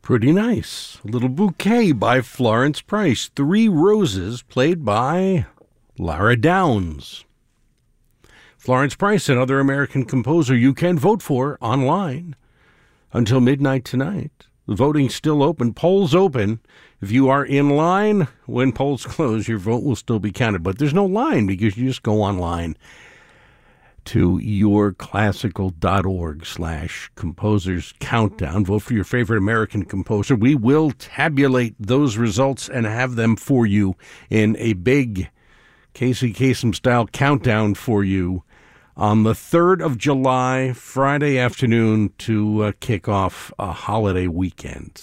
Pretty nice. A Little Bouquet by Florence Price. Three Roses, played by Lara Downs. Florence Price, another American composer you can vote for online until midnight tonight. The voting's still open. Polls open. If you are in line when polls close, your vote will still be counted. But there's no line because you just go online to yourclassical.org/composers countdown. Vote for your favorite American composer. We will tabulate those results and have them for you in a big Casey Kasem style countdown for you on the 3rd of July, Friday afternoon, to kick off a holiday weekend.